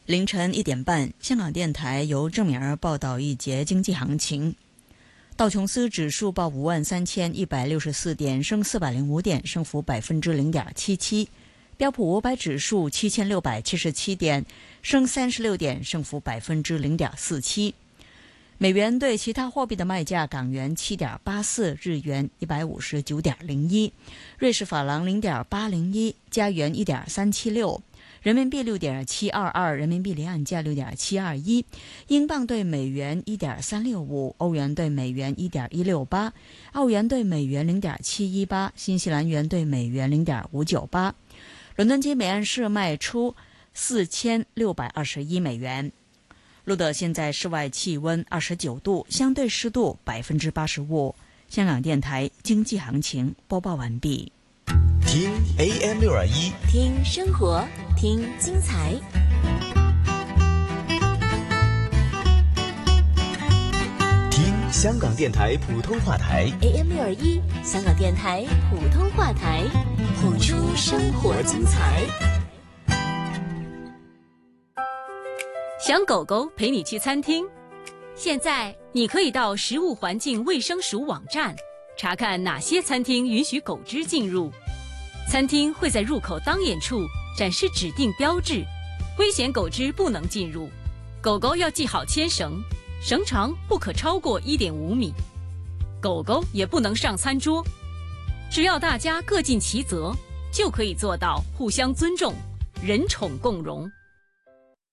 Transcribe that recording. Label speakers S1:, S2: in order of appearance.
S1: 凌晨1点半，香港电台由郑敏儿报道一节经济行情。道琼斯指数报53164点，升405点，升幅0.77%。标普500指数7677点，升36点，升幅0.47%。美元对其他货币的卖价：港元7.84，日元159.01，瑞士法郎0.801，加元1.376。人民币6.722，人民币离岸价6.721，英镑对美元1.365，欧元对美元1.168，澳元对美元0.718，新西兰元对美元0.598。伦敦金每安士卖出4621美元。录得现在室外气温29度，相对湿度85%。香港电台经济行情播报完毕。
S2: 听 AM621，
S3: 听生活，听精彩。
S2: 听香港电台普通话台
S3: AM621，香港电台普通话台，谱出生活精彩。
S4: 想狗狗陪你去餐厅？现在你可以到食物环境卫生署网站查看哪些餐厅允许狗只进入。餐厅会在入口当眼处展示指定标志，危险狗只不能进入。狗狗要系好牵绳，绳长不可超过1.5米。狗狗也不能上餐桌。只要大家各尽其责，就可以做到互相尊重，人宠共荣。